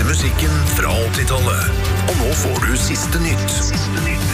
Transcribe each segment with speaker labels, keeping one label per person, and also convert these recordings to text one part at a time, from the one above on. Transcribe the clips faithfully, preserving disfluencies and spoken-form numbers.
Speaker 1: beste musikken fra åttitallet. Og nå får du siste nytt. Siste nytt.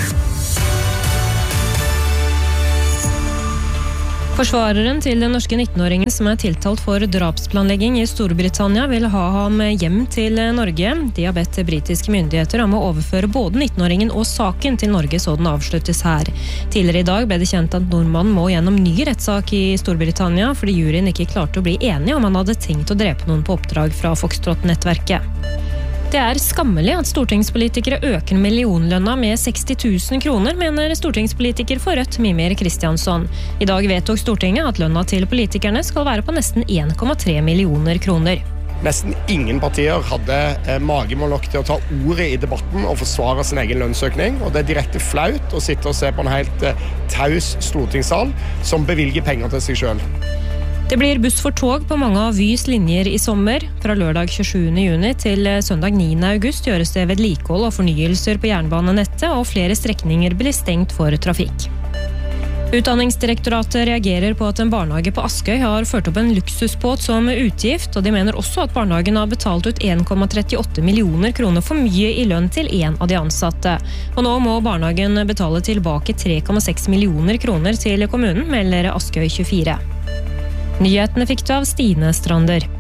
Speaker 2: Forsvareren til den norske nittenåringen som er tiltalt for drapsplanlegging i Storbritannia vil ha ham hjem til Norge. De har bedt britiske myndigheter om å overføre både nittenåringen og saken til Norge så den avsluttes her. Tidligere i dag ble det kjent at nordmannen må gjennom ny rettssak i Storbritannia fordi juryen ikke klarte å bli enige om han hadde tenkt å drepe noen på oppdrag fra Foxtrot-nettverket. Det er skammelig at stortingspolitikere øker millionlønna med seksti tusen kroner, mener stortingspolitiker for Rødt Mimir Kristiansson. I dag vedtok Stortinget at lønna til politikerne skal være på nesten en komma tre millioner kroner.
Speaker 3: Nesten ingen partier hadde eh, magemål nok til å ta ordet i debatten og forsvare sin egen lønnsøkning, og det er direkte flaut å sitte og se på en helt eh, taus stortingssal som bevilger penger til seg selv.
Speaker 2: Det blir buss for tog på mange av Vys linjer i sommer. Fra lørdag tjuesjuende juni til søndag niende august gjøres det vedlikehold og fornyelser på jernbanenettet, og flere strekninger blir stengt for trafikk. Utdanningsdirektoratet reagerer på at en barnehage på Askøy har ført opp en luksusbåt som utgift, og de mener også at barnehagen har betalt ut en komma trettiåtte millioner kroner for mye i lønn til en av de ansatte. Og nå må barnehagen betale tilbake tre komma seks millioner kroner til kommunen, melder Askøy tjuefire. Nyhetene fikk du av Stine Strander.